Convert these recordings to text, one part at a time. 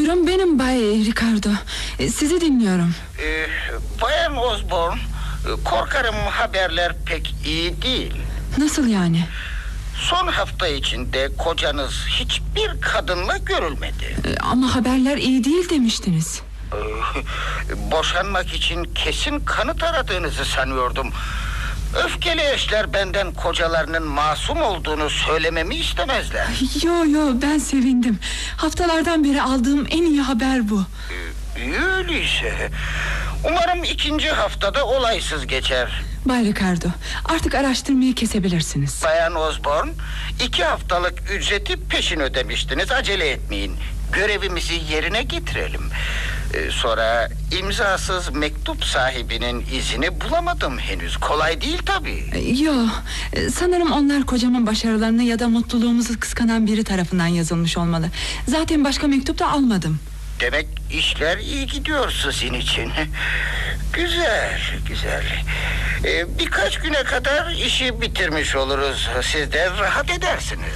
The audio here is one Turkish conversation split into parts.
Buyurun, benim Bay Ricardo. Sizi dinliyorum. Bayan Osborne, korkarım haberler pek iyi değil. Nasıl yani? Son hafta içinde kocanız hiçbir kadınla görülmedi. Ama haberler iyi değil demiştiniz. Boşanmak için kesin kanıt aradığınızı sanıyordum. Öfkeli eşler benden kocalarının masum olduğunu söylememi istemezler. Yo, ben sevindim. Haftalardan beri aldığım en iyi haber bu. Öyleyse umarım ikinci haftada olaysız geçer. Bay Ricardo, artık araştırmayı kesebilirsiniz. Bayan Osborne, 2 haftalık ücreti peşin ödemiştiniz. Acele etmeyin. Görevimizi yerine getirelim. Sonra imzasız mektup sahibinin izini bulamadım henüz. Kolay değil tabii. Yo, sanırım onlar kocamın başarılarını ya da mutluluğumuzu kıskanan biri tarafından yazılmış olmalı. Zaten başka mektup da almadım. Demek işler iyi gidiyor sizin için. Güzel. Birkaç güne kadar işi bitirmiş oluruz. Siz de rahat edersiniz.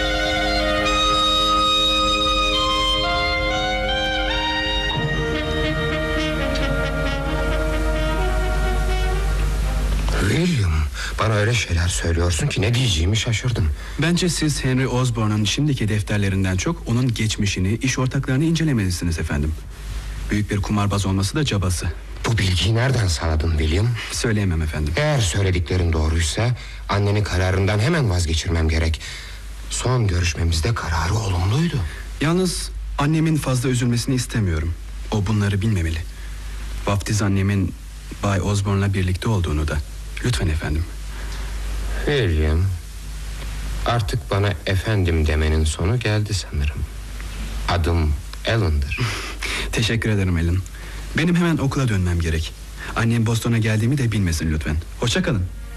William, bana öyle şeyler söylüyorsun ki ne diyeceğimi şaşırdım. Bence siz Henry Osborne'un şimdiki defterlerinden çok onun geçmişini, iş ortaklarını incelemelisiniz efendim. Büyük bir kumarbaz olması da cabası. Bu bilgiyi nereden sağladın William? Söyleyemem efendim. Eğer söylediklerin doğruysa annenin kararından hemen vazgeçirmem gerek. Son görüşmemizde kararı olumluydu. Yalnız annemin fazla üzülmesini istemiyorum. O bunları bilmemeli. Vaftiz annemin Bay Osborne'la birlikte olduğunu da. Lütfen efendim. William, artık bana efendim demenin sonu geldi sanırım. Adım Alan'dır. Teşekkür ederim Alan. Benim hemen okula dönmem gerek. Annem Boston'a geldiğimi de bilmesin lütfen. Hoşça kalın.